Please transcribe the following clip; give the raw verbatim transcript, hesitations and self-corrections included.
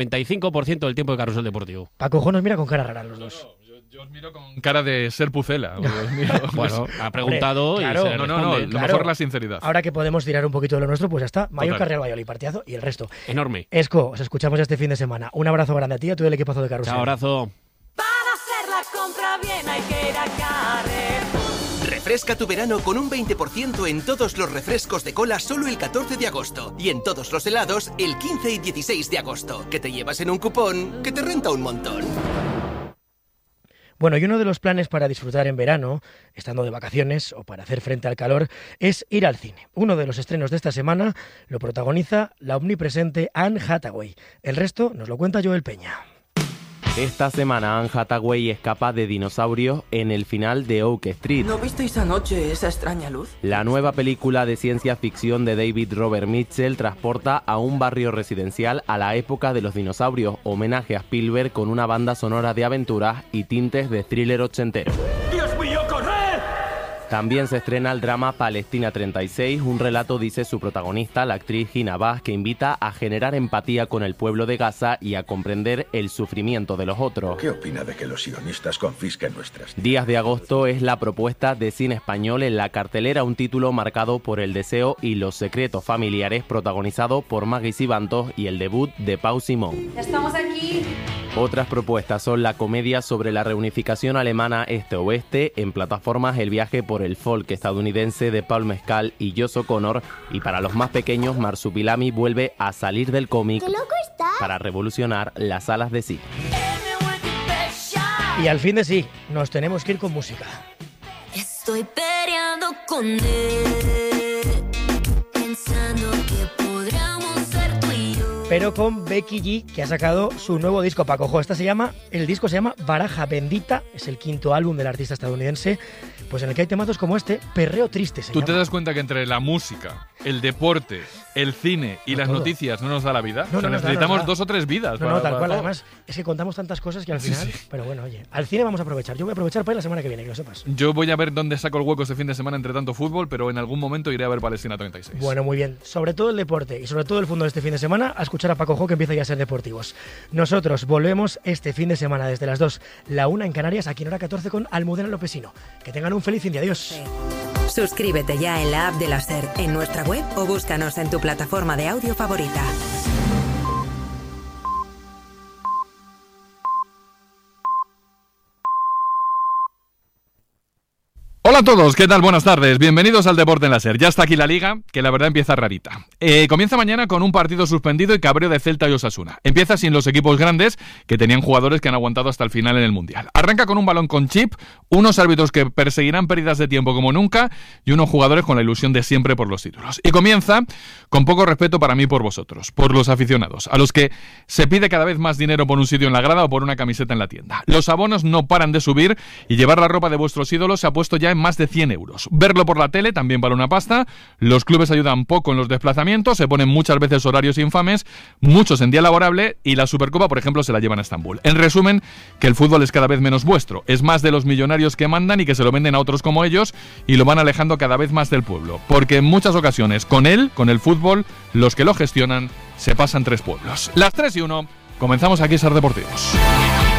noventa y cinco por ciento del tiempo de Carrusel Deportivo. Paco nos mira con cara rara los dos. No, no, yo, yo os miro con cara de ser pucela. Os miro, Bueno, ha preguntado. Hombre, y claro. se le no, no, no, responde. lo Claro. mejor la sinceridad. Ahora que podemos tirar un poquito de lo nuestro, pues ya está. Mallorca, Total. Real Valladolid, partidazo y el resto. Enorme. Esco, os escuchamos este fin de semana. Un abrazo grande a ti y a todo el equipazo de Carrusel. Chao, abrazo. Para hacer la compra bien hay que ir a Carrefour. Refresca tu verano con un veinte por ciento en todos los refrescos de cola solo el catorce de agosto y en todos los helados el quince y dieciséis de agosto, que te llevas en un cupón que te renta un montón. Bueno, y uno de los planes para disfrutar en verano, estando de vacaciones o para hacer frente al calor, es ir al cine. Uno de los estrenos de esta semana lo protagoniza la omnipresente Anne Hathaway. El resto nos lo cuenta Joel Peña. Esta semana Anne Hathaway escapa de dinosaurios en el final de Oak Street. ¿No visteis anoche esa extraña luz? La nueva película de ciencia ficción de David Robert Mitchell transporta a un barrio residencial a la época de los dinosaurios, homenaje a Spielberg con una banda sonora de aventuras y tintes de thriller ochentero. ¡Dios mío, corred! También se estrena el drama Palestina treinta y seis, un relato, dice su protagonista, la actriz Hina Abbas, que invita a generar empatía con el pueblo de Gaza y a comprender el sufrimiento de los otros. ¿Qué opina de que los sionistas confisquen nuestras tierras? Días de agosto es la propuesta de cine español en la cartelera, un título marcado por el deseo y los secretos familiares, protagonizado por Maggie Sibantos y el debut de Pau Simón. Ya estamos aquí. Otras propuestas son la comedia sobre la reunificación alemana este-oeste, en plataformas El viaje por el folk estadounidense de Paul Mescal y Josh O'Connor, y para los más pequeños Marsupilami vuelve a salir del cómic para revolucionar las salas de cine. Y al fin de sí, nos tenemos que ir con música. Estoy peleando con él, pensando que podríamos ser tú y yo. Pero con Becky G, que ha sacado su nuevo disco, Paco. Ojo, esta se llama, el disco se llama Baraja Bendita, es el quinto álbum del artista estadounidense, pues en el que hay temazos como este, Perreo Triste se ¿Tú llama. te das cuenta que entre la música, el deporte, el cine y No, las todo. noticias no nos da la vida? No, o sea, no nos da, necesitamos nos da. dos o tres vidas. No, para, no, tal para cual. todo. Además, es que contamos tantas cosas que al Sí, final... sí. Pero bueno, oye, al cine vamos a aprovechar. Yo voy a aprovechar para ir la semana que viene, que lo sepas. Yo voy a ver dónde saco el hueco este fin de semana entre tanto fútbol, pero en algún momento iré a ver Palestina treinta y seis. Bueno, muy bien. Sobre todo el deporte y sobre todo el fútbol este fin de semana, a escuchar a Paco Jo, que empieza ya a ser deportivos. Nosotros volvemos este fin de semana desde las dos, la una en Canarias, aquí en hora catorce con Almudena Lopesino. Que tengan un feliz fin de adiós. Suscríbete ya en la app de la SER, en nuestra web o búscanos en tu plataforma de audio favorita. Hola a todos, ¿qué tal? Buenas tardes, bienvenidos al Deporte en la SER. Ya está aquí la Liga, que la verdad empieza rarita. Eh, comienza mañana con un partido suspendido y cabreo de Celta y Osasuna. Empieza sin los equipos grandes, que tenían jugadores que han aguantado hasta el final en el Mundial. Arranca con un balón con chip, unos árbitros que perseguirán pérdidas de tiempo como nunca y unos jugadores con la ilusión de siempre por los títulos. Y comienza con poco respeto para mí por vosotros, por los aficionados, a los que se pide cada vez más dinero por un sitio en la grada o por una camiseta en la tienda. Los abonos no paran de subir y llevar la ropa de vuestros ídolos se ha puesto ya en más de cien euros. Verlo por la tele también vale una pasta, los clubes ayudan poco en los desplazamientos, se ponen muchas veces horarios infames, muchos en día laborable y la Supercopa, por ejemplo, se la llevan a Estambul. En resumen, que el fútbol es cada vez menos vuestro, es más de los millonarios que mandan y que se lo venden a otros como ellos y lo van alejando cada vez más del pueblo, porque en muchas ocasiones con él, con el fútbol, los que lo gestionan se pasan tres pueblos. Las tres y uno, comenzamos aquí a ser deportivos.